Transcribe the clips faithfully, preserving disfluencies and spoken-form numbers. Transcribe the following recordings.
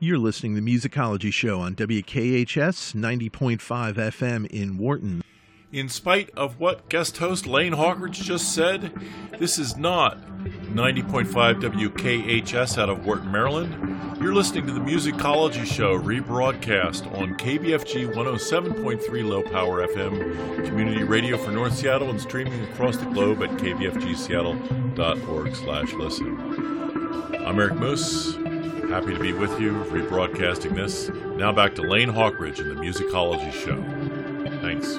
You're listening to the Musicology Show on W K H S ninety point five F M in Wharton. In spite of what guest host Lane Hawkridge just said, this is not ninety point five W K H S out of Wharton, Maryland. You're listening to the Musicology Show, rebroadcast on K B F G one oh seven point three Low Power F M, community radio for North Seattle, and streaming across the globe at k b f g seattle dot org slash listen. I'm Eric Moose. Happy to be with you, rebroadcasting this. Now back to Lane Hawkridge and the Musicology Show. Thanks.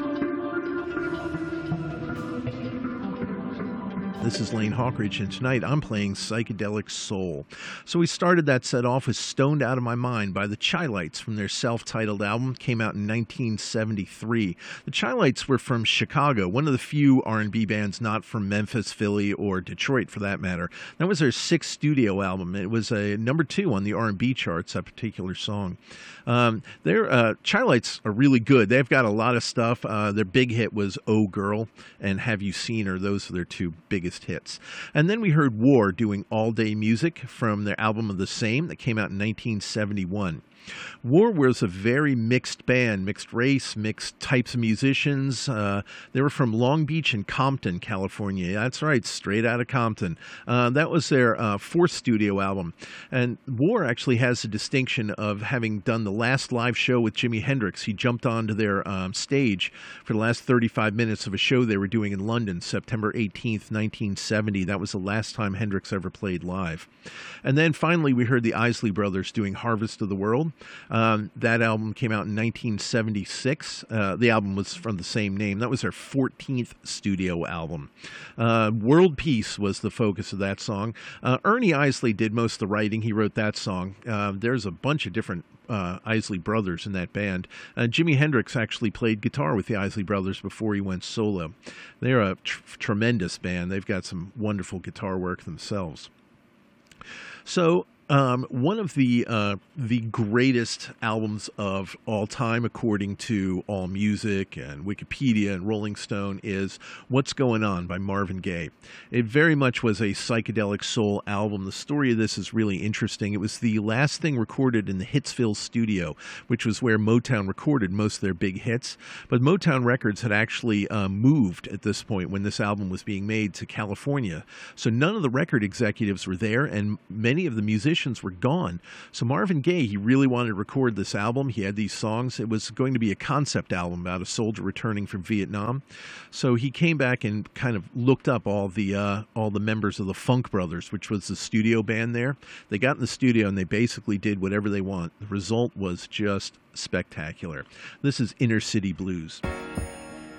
This is Lane Hawkridge, and tonight I'm playing Psychedelic Soul. So we started that set off with Stoned Out of My Mind by the Chi-Lites from their self-titled album. Came out in nineteen seventy-three. The Chi-Lites were from Chicago, one of the few R and B bands not from Memphis, Philly, or Detroit for that matter. That was their sixth studio album. It was a number two on the R and B charts, that particular song. Um, their uh, Chi-Lites are really good. They've got a lot of stuff. Uh, their big hit was Oh Girl and Have You Seen Her. Those are their two biggest hits. And then we heard War doing All Day Music from their album of the same that came out in nineteen seventy-one. War was a very mixed band, mixed race, mixed types of musicians. Uh, they were from Long Beach and Compton, California. That's right, straight out of Compton. Uh, that was their uh, fourth studio album. And War actually has the distinction of having done the last live show with Jimi Hendrix. He jumped onto their um, stage for the last thirty-five minutes of a show they were doing in London, September eighteenth, nineteen seventy. That was the last time Hendrix ever played live. And then finally we heard the Isley Brothers doing Harvest of the World. Um, that album came out in nineteen seventy-six. Uh, the album was from the same name. That was their fourteenth studio album. Uh, World Peace was the focus of that song. Uh, Ernie Isley did most of the writing. He wrote that song. Uh, there's a bunch of different uh, Isley Brothers in that band. Uh, Jimi Hendrix actually played guitar with the Isley Brothers before he went solo. They're a tr- tremendous band. They've got some wonderful guitar work themselves. So, Um, one of the uh, the greatest albums of all time, according to AllMusic and Wikipedia and Rolling Stone, is What's Going On by Marvin Gaye. It very much was a psychedelic soul album. The story of this is really interesting. It was the last thing recorded in the Hitsville studio, which was where Motown recorded most of their big hits. But Motown Records had actually uh, moved at this point when this album was being made to California. So none of the record executives were there, and many of the musicians were gone. So Marvin Gaye, he really wanted to record this album. He had these songs. It was going to be a concept album about a soldier returning from Vietnam. So he came back and kind of looked up all the uh, all the members of the Funk Brothers, which was the studio band there. They got in the studio and they basically did whatever they want. The result was just spectacular. This is Inner City Blues.